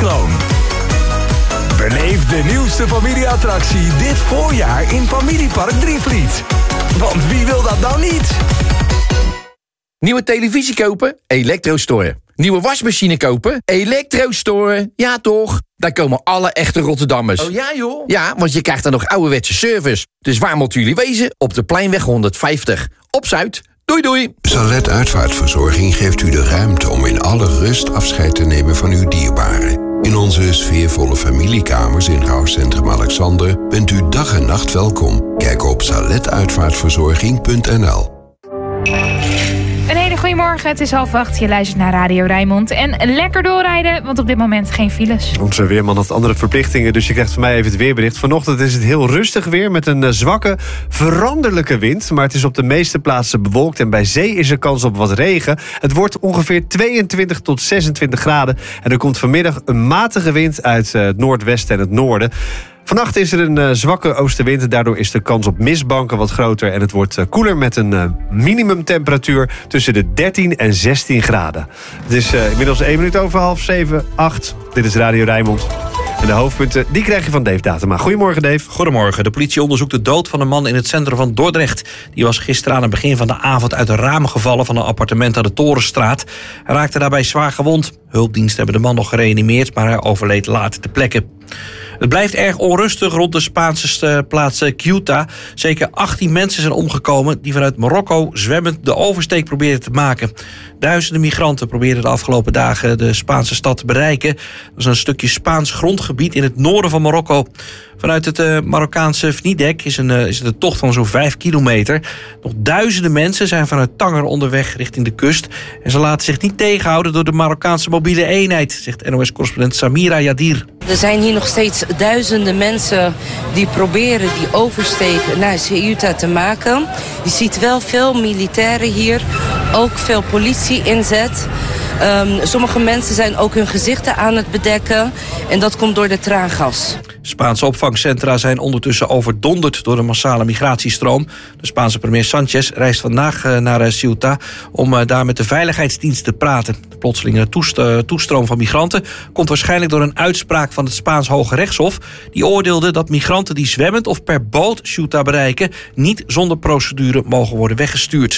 Cycloon. Beleef de nieuwste familieattractie dit voorjaar in Familiepark Drievliet. Want wie wil dat nou niet? Nieuwe televisie kopen? Elektrostore. Nieuwe wasmachine kopen? Elektrostore. Ja toch? Daar komen alle echte Rotterdammers. Oh ja joh? Ja, want je krijgt dan nog ouderwetse service. Dus waar moeten jullie wezen? Op de Pleinweg 150. Op Zuid. Doei doei. Salet Uitvaartverzorging geeft u de ruimte om in alle rust afscheid te nemen van uw dierbaren. In onze sfeervolle familiekamers in Rouwcentrum Alexander bent u dag en nacht welkom. Kijk op saletuitvaartverzorging.nl. Een hele goede morgen, het is 7:30. Je luistert naar Radio Rijnmond. En lekker doorrijden, want op dit moment geen files. Onze weerman had andere verplichtingen, dus je krijgt van mij even het weerbericht. Vanochtend is het heel rustig weer met een zwakke, veranderlijke wind. Maar het is op de meeste plaatsen bewolkt en bij zee is er kans op wat regen. Het wordt ongeveer 22 tot 26 graden. En er komt vanmiddag een matige wind uit het noordwesten en het noorden. Vannacht is er een zwakke oostenwind. Daardoor is de kans op mistbanken wat groter. En het wordt koeler met een minimumtemperatuur tussen de 13 en 16 graden. Het is inmiddels 1 minuut over 6:30. Dit is Radio Rijnmond. En de hoofdpunten die krijg je van Dave Datema. Goedemorgen, Dave. Goedemorgen. De politie onderzoekt de dood van een man in het centrum van Dordrecht. Die was gisteren aan het begin van de avond uit de ramen gevallen van een appartement aan de Torenstraat. Hij raakte daarbij zwaar gewond. Hulpdiensten hebben de man nog gereanimeerd, maar hij overleed later ter plekke. Het blijft erg onrustig rond de Spaanse plaats Ceuta. Zeker 18 mensen zijn omgekomen die vanuit Marokko zwemmend de oversteek probeerden te maken. Duizenden migranten probeerden de afgelopen dagen de Spaanse stad te bereiken. Dat is een stukje Spaans grondgebied in het noorden van Marokko. Vanuit het Marokkaanse Vnidek is het een tocht van zo'n 5 kilometer. Nog duizenden mensen zijn vanuit Tanger onderweg richting de kust. En ze laten zich niet tegenhouden door de Marokkaanse mobiele eenheid, zegt NOS-correspondent Samira Yadir. Er zijn hier nog steeds duizenden mensen die proberen die oversteek naar Ceuta te maken. Je ziet wel veel militairen hier, ook veel politie-inzet. Sommige mensen zijn ook hun gezichten aan het bedekken en dat komt door de traangas. Spaanse opvangcentra zijn ondertussen overdonderd door de massale migratiestroom. De Spaanse premier Sanchez reist vandaag naar Ceuta om daar met de veiligheidsdienst te praten. De plotselinge toestroom van migranten komt waarschijnlijk door een uitspraak van het Spaans Hoge Rechtshof. Die oordeelde dat migranten die zwemmend of per boot Ceuta bereiken niet zonder procedure mogen worden weggestuurd.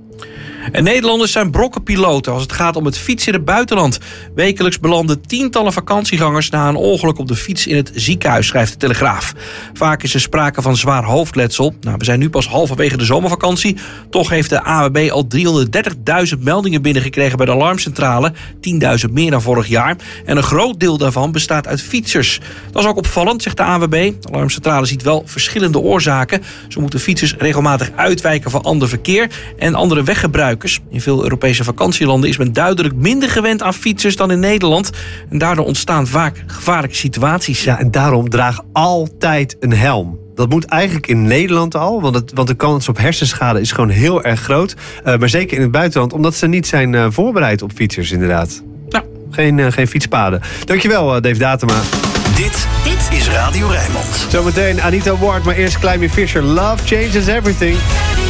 En Nederlanders zijn brokkenpiloten als het gaat om het fietsen in het buitenland. Wekelijks belanden tientallen vakantiegangers na een ongeluk op de fiets in het ziekenhuis, schrijft de Telegraaf. Vaak is er sprake van zwaar hoofdletsel. We zijn nu pas halverwege de zomervakantie. Toch heeft de ANWB al 330.000 meldingen binnengekregen bij de alarmcentrale. 10.000 meer dan vorig jaar. En een groot deel daarvan bestaat uit fietsers. Dat is ook opvallend, zegt de ANWB. De alarmcentrale ziet wel verschillende oorzaken. Zo moeten fietsers regelmatig uitwijken van ander verkeer en andere weggebruikers. In veel Europese vakantielanden is men duidelijk minder gewend aan fietsers dan in Nederland. En daardoor ontstaan vaak gevaarlijke situaties. Ja, en daarom draag altijd een helm. Dat moet eigenlijk in Nederland al, want de kans op hersenschade is gewoon heel erg groot. Maar zeker in het buitenland, omdat ze niet zijn voorbereid op fietsers inderdaad. Ja. Geen fietspaden. Dankjewel, Dave Datema. Dit is Radio Rijnmond. Zometeen Anita Ward, maar eerst Climby Fisher. Love changes everything.